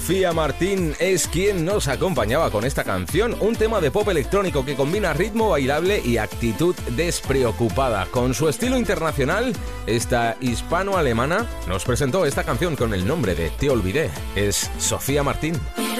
Sofía Martín es quien nos acompañaba con esta canción, un tema de pop electrónico que combina ritmo bailable y actitud despreocupada. Con su estilo internacional, esta hispano-alemana nos presentó esta canción con el nombre de Te olvidé. Es Sofía Martín.